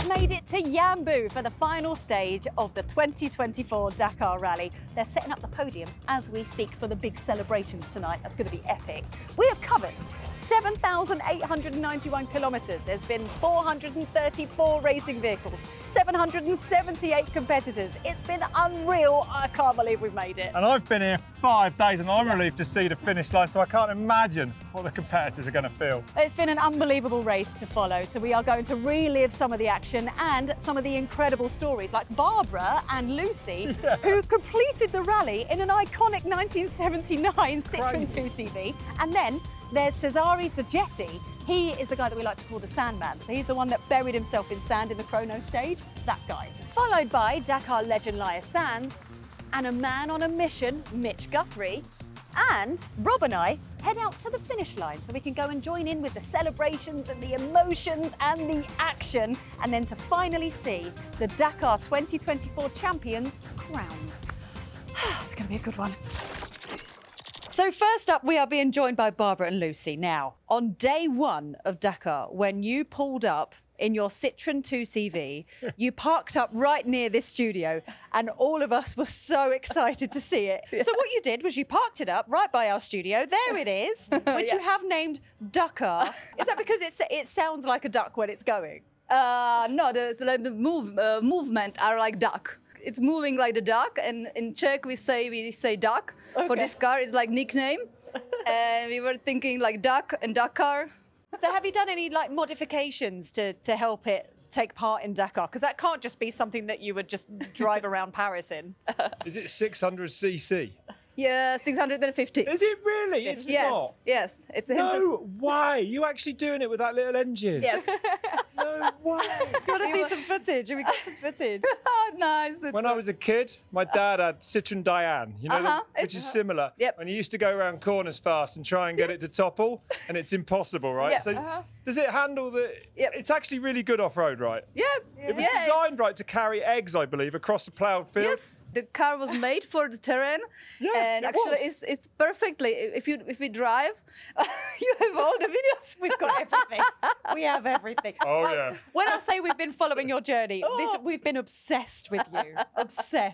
made it to Yambu for the final stage of the 2024 Dakar Rally. They're setting up the podium as we speak for the big celebrations tonight. That's going to be epic. We have covered 7,891 kilometres. There's been 434 racing vehicles, 778 competitors. It's been unreal. I can't believe we've made it. And I've been here 5 days and I'm relieved to see the finish line, so I can't imagine what the competitors are going to feel. It's been an unbelievable race to follow, so we are going to relive some of the action and some of the incredible stories, like Barbara and Lucy, who completed the rally in an iconic 1979 Citroen 2CV. And then there's Cesare Zagetti. He is the guy that we like to call the Sandman. So he's the one that buried himself in sand in the chrono stage, that guy. Followed by Dakar legend Laya Sanz and a man on a mission, Mitch Guthrie. And Rob and I head out to the finish line so we can go and join in with the celebrations and the emotions and the action, and then to finally see the Dakar 2024 champions crowned. It's going to be a good one. So first up, we are being joined by Barbara and Lucy. Now, on day one of Dakar, when you pulled up in your Citroen 2CV, you parked up right near this studio, and all of us were so excited to see it. So what you did was you parked it up right by our studio. There it is, which you have named Dakar. Is that because it sounds like a duck when it's going? No, the movement are like duck. It's moving like the duck, and in Czech we say duck. Okay. For this car, it's like nickname, and we were thinking like duck and Dakar. So have you done any like modifications to help it take part in Dakar? Because that can't just be something that you would just drive around Paris in. Is it 600cc? Yeah, 650. Is it really? It's yes, not. yes. It's a No way! You actually doing it with that little engine? Yes. No way! Do you want to see some footage? Have we got some footage? Oh, nice. When I was a kid, my dad had Citroen Diane, you know, which is similar. Yep. And he used to go around corners fast and try and get it to topple, and it's impossible, right? Yep. So does it handle the... Yep. It's actually really good off-road, right? Yeah. It was designed, right, to carry eggs, I believe, across the ploughed field. Yes, the car was made for the terrain, Yeah, and it actually was. it's perfectly. If we drive, you have all the videos. We've got everything. We have everything. Oh, yeah. When I say we've been following your journey, we've been obsessed with you. Obsessed.